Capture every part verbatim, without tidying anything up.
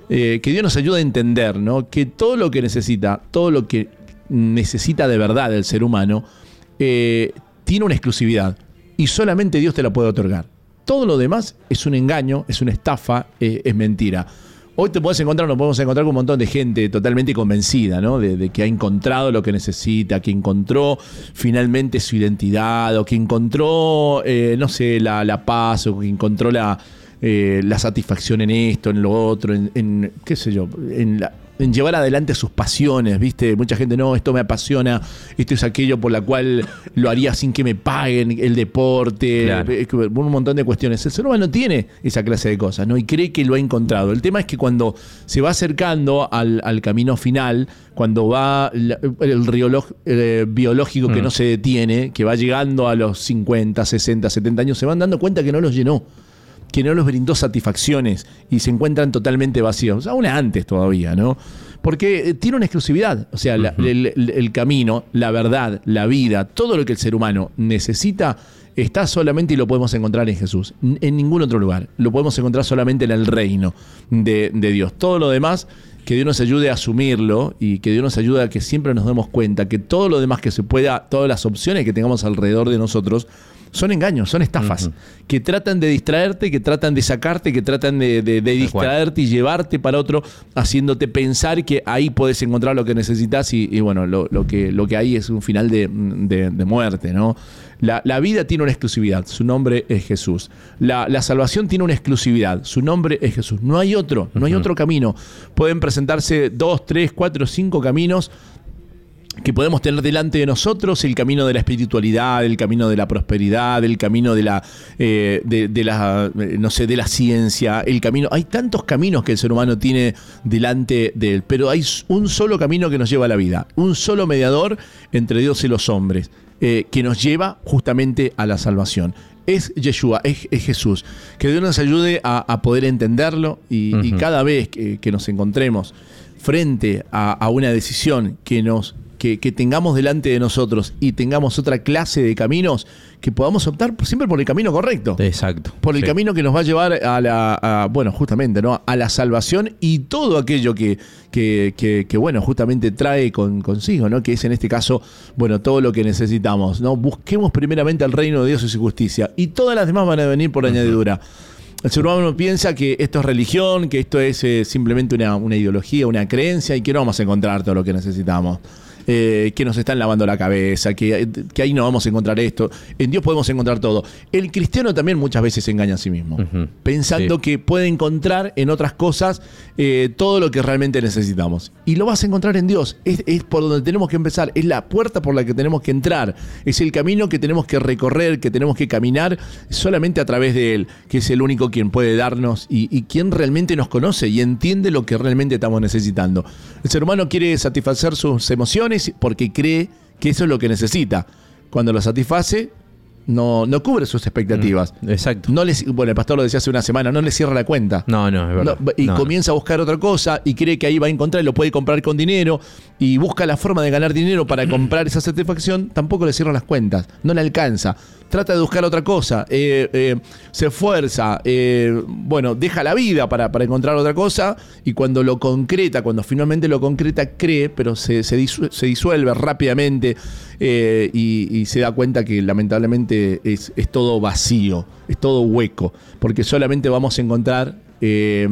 eh, que Dios nos ayude a entender, ¿no? Que todo lo que necesita, todo lo que necesita de verdad el ser humano, eh, tiene una exclusividad y solamente Dios te la puede otorgar. Todo lo demás es un engaño, es una estafa, eh, es mentira. Hoy te podés encontrar, nos podemos encontrar con un montón de gente totalmente convencida, ¿no? De, de que ha encontrado lo que necesita, que encontró finalmente su identidad, o que encontró, eh, no sé, la, la paz, o que encontró la, eh, la satisfacción en esto, en lo otro, en, en qué sé yo, en la... en llevar adelante sus pasiones, ¿viste? Mucha gente, no, esto me apasiona, esto es aquello por la cual lo haría sin que me paguen, el deporte, claro. Un montón de cuestiones. El ser humano tiene esa clase de cosas, ¿no? Y cree que lo ha encontrado. El tema es que cuando se va acercando al, al camino final, cuando va el, el reloj eh, biológico que mm. no se detiene, que va llegando a los cincuenta, sesenta, setenta años, se van dando cuenta que no los llenó, que no los brindó satisfacciones y se encuentran totalmente vacíos, aún antes todavía, ¿no? Porque tiene una exclusividad, o sea, uh-huh. la, el, el, el camino, la verdad, la vida, todo lo que el ser humano necesita está solamente y lo podemos encontrar en Jesús, en ningún otro lugar, lo podemos encontrar solamente en el reino de, de Dios. Todo lo demás, que Dios nos ayude a asumirlo y que Dios nos ayude a que siempre nos demos cuenta que todo lo demás que se pueda, todas las opciones que tengamos alrededor de nosotros, son engaños, son estafas, uh-huh. que tratan de distraerte, que tratan de sacarte, que tratan de, de, de distraerte y llevarte para otro, haciéndote pensar que ahí puedes encontrar lo que necesitas y, y bueno, lo, lo, que, lo que hay es un final de, de, de muerte, ¿no? La, la vida tiene una exclusividad, su nombre es Jesús. La, la salvación tiene una exclusividad, su nombre es Jesús. No hay otro, no uh-huh. hay otro camino. Pueden presentarse dos, tres, cuatro, cinco caminos que podemos tener delante de nosotros, el camino de la espiritualidad, el camino de la prosperidad, el camino de la, eh, de, de la, no sé, de la ciencia, el camino. Hay tantos caminos que el ser humano tiene delante de él, pero hay un solo camino que nos lleva a la vida, un solo mediador entre Dios y los hombres, eh, que nos lleva justamente a la salvación. Es Yeshua, es, es Jesús. Que Dios nos ayude a, a poder entenderlo y, uh-huh. y cada vez que, que nos encontremos frente a, a una decisión que nos Que, que tengamos delante de nosotros y tengamos otra clase de caminos, que podamos optar por, siempre por el camino correcto. Exacto. Por el sí. camino que nos va a llevar a la, a, bueno, justamente, ¿no? A la salvación y todo aquello que, que, que, que bueno, justamente trae con, consigo, ¿no? Que es en este caso, bueno, todo lo que necesitamos, ¿no? Busquemos primeramente el reino de Dios y su justicia, y todas las demás van a venir por uh-huh. añadidura. El ser humano piensa que esto es religión, que esto es eh, simplemente una, una ideología, una creencia, y que no vamos a encontrar todo lo que necesitamos. Eh, que nos están lavando la cabeza, que, que ahí no vamos a encontrar esto. En Dios podemos encontrar todo. El cristiano también muchas veces se engaña a sí mismo, uh-huh. pensando sí. que puede encontrar en otras cosas eh, todo lo que realmente necesitamos. Y lo vas a encontrar en Dios. Es, es por donde tenemos que empezar. Es la puerta por la que tenemos que entrar. Es el camino que tenemos que recorrer, que tenemos que caminar solamente a través de Él, que es el único quien puede darnos y, y quien realmente nos conoce y entiende lo que realmente estamos necesitando. El ser humano quiere satisfacer sus emociones porque cree que eso es lo que necesita. Cuando lo satisface, no, no cubre sus expectativas. Mm, exacto. No les, bueno, el pastor lo decía hace una semana, no le cierra la cuenta. No, no, es verdad. No, y no, comienza no. a buscar otra cosa y cree que ahí va a encontrar y lo puede comprar con dinero y busca la forma de ganar dinero para comprar esa satisfacción. Tampoco le cierra las cuentas, no le alcanza. Trata de buscar otra cosa, eh, eh, se esfuerza, eh, bueno, deja la vida para, para encontrar otra cosa, y cuando lo concreta, cuando finalmente lo concreta, cree, pero se, se, disu- se disuelve rápidamente eh, y, y se da cuenta que lamentablemente es, es todo vacío, es todo hueco, porque solamente vamos a encontrar eh,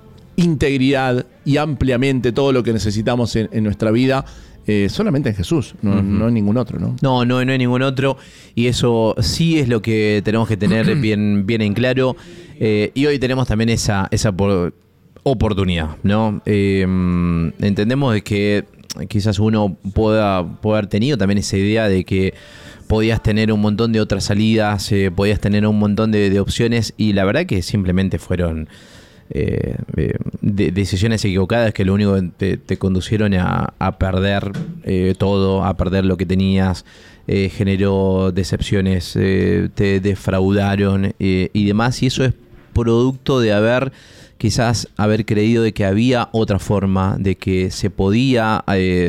integridad y ampliamente todo lo que necesitamos en, en nuestra vida. Eh, solamente en Jesús, no, uh-huh. no en ningún otro, ¿no? No, no, no hay ningún otro, y eso sí es lo que tenemos que tener bien, bien en claro, eh, y hoy tenemos también esa, esa por, oportunidad, ¿no? Eh, entendemos de que quizás uno pueda, pueda haber tenido también esa idea de que podías tener un montón de otras salidas, eh, podías tener un montón de, de opciones, y la verdad que simplemente fueron Eh, eh, de, decisiones equivocadas que lo único que te, te conducieron a, a perder eh, todo, a perder lo que tenías, eh, generó decepciones, eh, te defraudaron eh, y demás, y eso es producto de haber quizás haber creído de que había otra forma, de que se podía eh,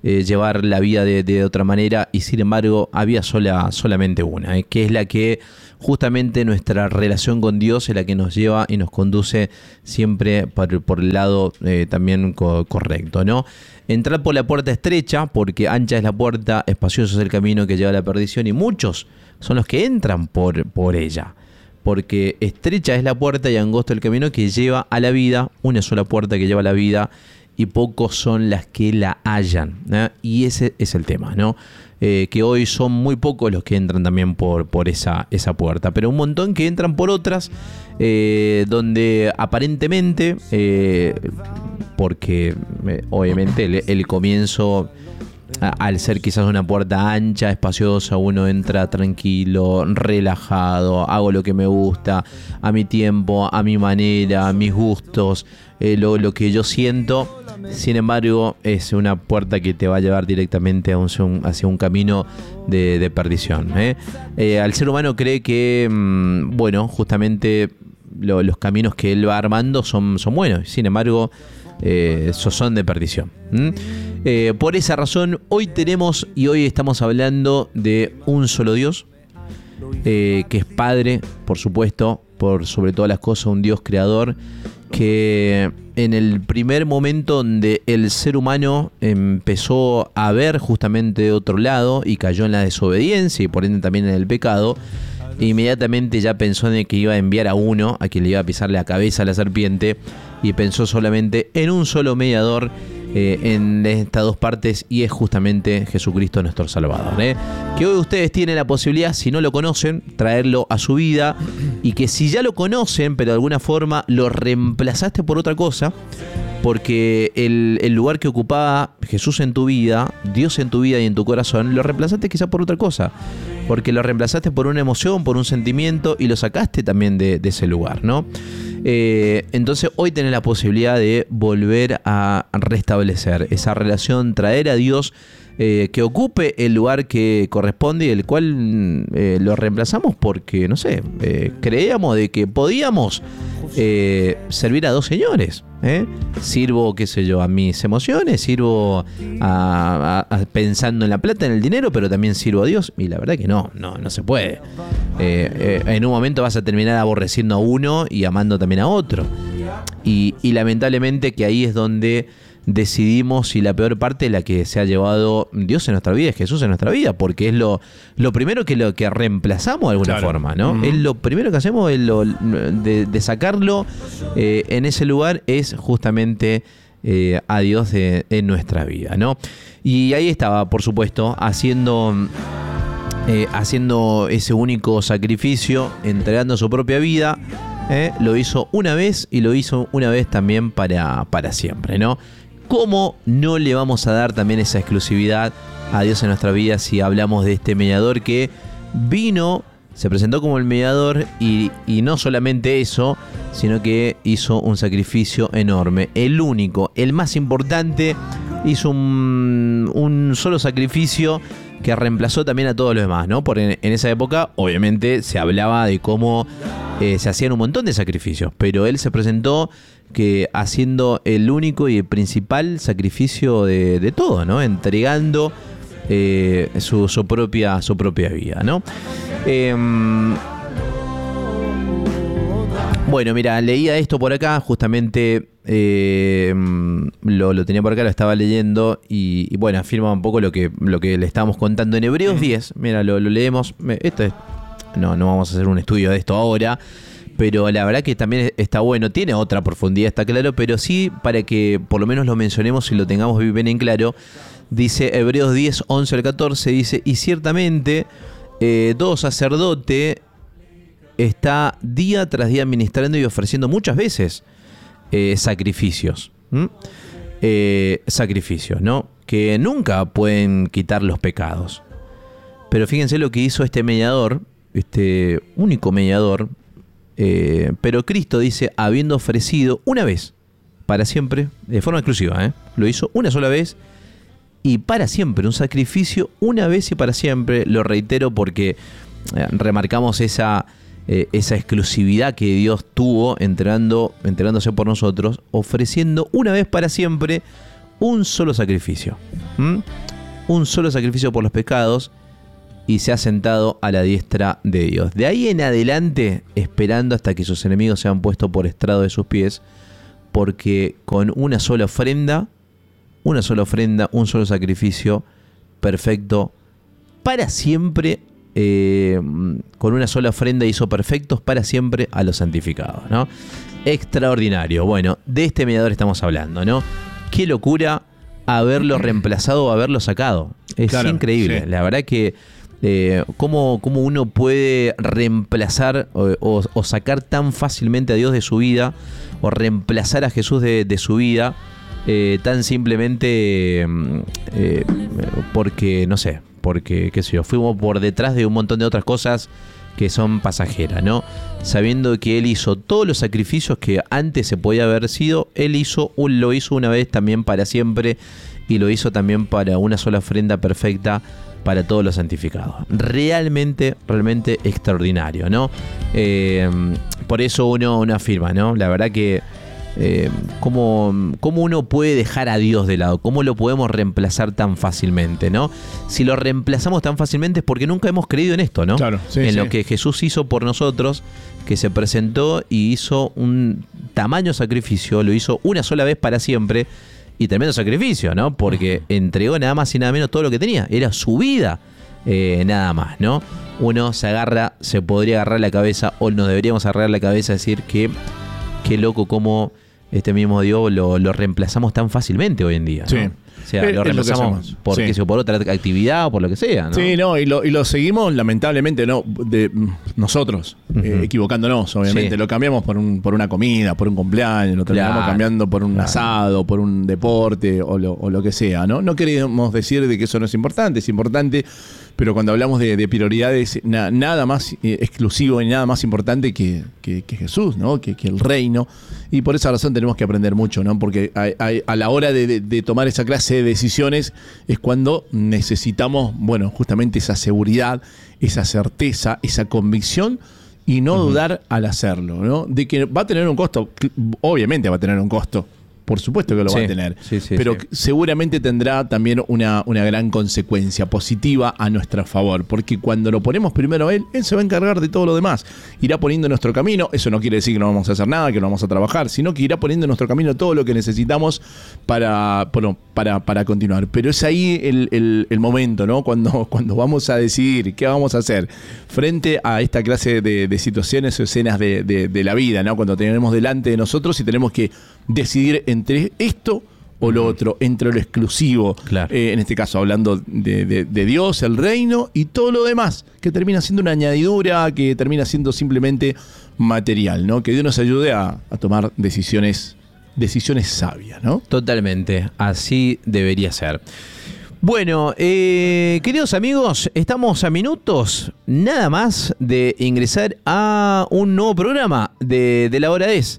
eh, llevar la vida de, de otra manera, y sin embargo había sola, solamente una, eh, que es la que justamente nuestra relación con Dios es la que nos lleva y nos conduce siempre por, por el lado eh, también co- correcto, ¿no? Entrar por la puerta estrecha, porque ancha es la puerta, espacioso es el camino que lleva a la perdición, y muchos son los que entran por, por ella. Porque estrecha es la puerta y angosto el camino que lleva a la vida, una sola puerta que lleva a la vida, y pocos son las que la hallan, ¿eh? Y ese es el tema, ¿no? Eh, que hoy son muy pocos los que entran también por, por esa, esa puerta, pero un montón que entran por otras, eh, donde aparentemente, eh, porque eh, obviamente el, el comienzo, al ser quizás una puerta ancha, espaciosa, uno entra tranquilo, relajado, hago lo que me gusta, a mi tiempo, a mi manera, a mis gustos, eh, lo, lo que yo siento. Sin embargo, es una puerta que te va a llevar directamente a un, hacia un camino de, de perdición, ¿eh? Eh, al ser humano cree que, mmm, bueno, justamente lo, los caminos que él va armando son, son buenos. Sin embargo, eh, esos son de perdición. ¿Mm? Eh, por esa razón, hoy tenemos y hoy estamos hablando de un solo Dios, eh, que es Padre, por supuesto, por sobre todas las cosas, un Dios creador, que en el primer momento donde el ser humano empezó a ver justamente de otro lado y cayó en la desobediencia y por ende también en el pecado, inmediatamente ya pensó en que iba a enviar a uno a quien le iba a pisar la cabeza a la serpiente, y pensó solamente en un solo mediador eh, en estas dos partes, y es justamente Jesucristo nuestro Salvador, ¿eh? Que hoy ustedes tienen la posibilidad, si no lo conocen, traerlo a su vida, y que si ya lo conocen, pero de alguna forma lo reemplazaste por otra cosa, porque el, el lugar que ocupaba Jesús en tu vida, Dios en tu vida y en tu corazón, lo reemplazaste quizás por otra cosa, porque lo reemplazaste por una emoción, por un sentimiento, y lo sacaste también de, de ese lugar, ¿no? Eh, entonces hoy tenés la posibilidad de volver a restablecer esa relación, traer a Dios eh, que ocupe el lugar que corresponde, y el cual eh, lo reemplazamos porque, no sé, eh, creíamos de que podíamos eh, servir a dos señores. ¿Eh? Sirvo, qué sé yo, a mis emociones, sirvo a, a, a pensando en la plata, en el dinero, pero también sirvo a Dios, y la verdad que no, no, no se puede. Eh, eh, en un momento vas a terminar aborreciendo a uno y amando también a otro, y, y lamentablemente que ahí es donde decidimos, y la peor parte, la que se ha llevado Dios en nuestra vida, es Jesús en nuestra vida, porque es lo, lo primero que lo que reemplazamos de alguna claro. forma, ¿no? Uh-huh. Es lo primero que hacemos, es lo, de, de sacarlo eh, en ese lugar, es justamente eh, a Dios de, en nuestra vida, ¿no? Y ahí estaba, por supuesto, haciendo eh, haciendo ese único sacrificio, entregando su propia vida. Eh, lo hizo una vez y lo hizo una vez también para, para siempre, ¿no? ¿Cómo no le vamos a dar también esa exclusividad a Dios en nuestra vida si hablamos de este mediador que vino, se presentó como el mediador, y, y no solamente eso, sino que hizo un sacrificio enorme, el único, el más importante, hizo un, un solo sacrificio que reemplazó también a todos los demás, ¿no? Porque en, en esa época, obviamente, se hablaba de cómo eh, se hacían un montón de sacrificios, pero él se presentó que haciendo el único y el principal sacrificio de, de todo, ¿no? Entregando eh, su, su, propia, su propia vida, ¿no? Eh, bueno, mira, leía esto por acá, justamente eh, lo, lo tenía por acá, lo estaba leyendo, y, y bueno, afirma un poco lo que, lo que le estábamos contando en Hebreos diez. Mira, lo, lo leemos. Esto es, no, no vamos a hacer un estudio de esto ahora, pero la verdad que también está bueno, tiene otra profundidad, está claro, pero sí para que por lo menos lo mencionemos y lo tengamos bien en claro. Dice Hebreos diez, once al catorce, dice: y ciertamente eh, todo sacerdote está día tras día ministrando y ofreciendo muchas veces eh, sacrificios, ¿Mm? eh, sacrificios, ¿no? Que nunca pueden quitar los pecados. Pero fíjense lo que hizo este mediador, este único mediador. Eh, pero Cristo dice, habiendo ofrecido una vez, para siempre, de forma exclusiva, ¿eh? Lo hizo una sola vez y para siempre, un sacrificio una vez y para siempre. Lo reitero porque eh, remarcamos esa, eh, esa exclusividad que Dios tuvo entregando, entregándose por nosotros, ofreciendo una vez para siempre un solo sacrificio. ¿Mm? Un solo sacrificio por los pecados y se ha sentado a la diestra de Dios. De ahí en adelante, esperando hasta que sus enemigos sean puestos por estrado de sus pies, porque con una sola ofrenda, una sola ofrenda, un solo sacrificio perfecto para siempre, eh, con una sola ofrenda hizo perfectos para siempre a los santificados, ¿no? Extraordinario. Bueno, de este mediador estamos hablando, ¿no? Qué locura haberlo reemplazado o haberlo sacado. Es claro, increíble. Sí. La verdad que eh, cómo, cómo uno puede reemplazar o, o, o sacar tan fácilmente a Dios de su vida, o reemplazar a Jesús de, de su vida, eh, tan simplemente eh, porque, no sé, porque, qué sé yo, fuimos por detrás de un montón de otras cosas que son pasajeras, ¿no? Sabiendo que Él hizo todos los sacrificios que antes se podía haber sido, Él hizo, lo hizo una vez también para siempre, y lo hizo también para una sola ofrenda perfecta para todos los santificados. Realmente, realmente extraordinario, ¿no? Eh, por eso uno, uno afirma, ¿no? La verdad que eh, ¿cómo, cómo uno puede dejar a Dios de lado, cómo lo podemos reemplazar tan fácilmente, ¿no? Si lo reemplazamos tan fácilmente es porque nunca hemos creído en esto, ¿no? Claro, sí, en sí. lo que Jesús hizo por nosotros, que se presentó y hizo un tamaño sacrificio, lo hizo una sola vez para siempre, y tremendo sacrificio, ¿no? Porque entregó nada más y nada menos todo lo que tenía, era su vida, eh, nada más, ¿no? Uno se agarra, se podría agarrar la cabeza, o nos deberíamos agarrar la cabeza, decir que qué loco cómo este mismo Dios lo, lo reemplazamos tan fácilmente hoy en día, ¿no? Sí. O sea, lo reemplazamos lo por, sí. por otra actividad o por lo que sea, ¿no? Sí, no, y lo, y lo seguimos lamentablemente, ¿no? De nosotros, uh-huh. eh, equivocándonos, obviamente. Sí. Lo cambiamos por un por una comida, por un cumpleaños, lo terminamos claro. cambiando por un claro. asado, por un deporte o lo, o lo que sea, ¿no? No queremos decir de que eso no es importante, es importante, pero cuando hablamos de, de prioridades, na, nada más eh, exclusivo y nada más importante que, que, que Jesús, ¿no? Que, que el reino. Y por esa razón tenemos que aprender mucho, ¿no? Porque a, a, a la hora de, de, de tomar esa clase de decisiones es cuando necesitamos, bueno, justamente esa seguridad, esa certeza, esa convicción y no uh-huh. dudar al hacerlo, ¿no? De que va a tener un costo, obviamente va a tener un costo. Por supuesto que lo sí, va a tener, sí, sí, pero sí. seguramente tendrá también una, una gran consecuencia positiva a nuestro favor, porque cuando lo ponemos primero a Él, Él se va a encargar de todo lo demás. Irá poniendo en nuestro camino, eso no quiere decir que no vamos a hacer nada, que no vamos a trabajar, sino que irá poniendo en nuestro camino todo lo que necesitamos para, bueno, para, para continuar. Pero es ahí el, el, el momento, ¿no? Cuando, cuando vamos a decidir qué vamos a hacer frente a esta clase de, de situaciones o escenas de, de, de la vida, ¿no? Cuando tenemos delante de nosotros y tenemos que decidir entre esto o lo otro, entre lo exclusivo, claro. eh, en este caso hablando de, de, de Dios, el reino y todo lo demás, que termina siendo una añadidura, que termina siendo simplemente material, ¿no? Que Dios nos ayude a, a tomar decisiones, decisiones sabias, ¿no? Totalmente, así debería ser. Bueno, eh, queridos amigos, estamos a minutos nada más de ingresar a un nuevo programa de, de La Hora Es.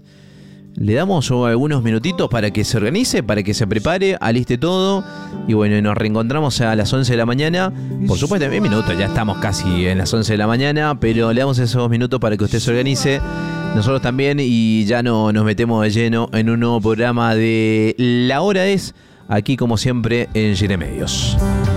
Le damos algunos minutitos para que se organice, para que se prepare, aliste todo. Y bueno, nos reencontramos a las once de la mañana. Por supuesto, en minutos, ya estamos casi en las once de la mañana. Pero le damos esos minutos para que usted se organice. Nosotros también. Y ya no, nos metemos de lleno en un nuevo programa de La Hora Es. Aquí, como siempre, en Gire Medios.